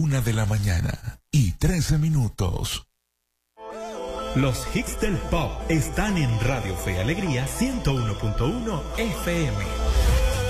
1:13 Los hits del pop están en Radio Fe y Alegría 101.1 FM.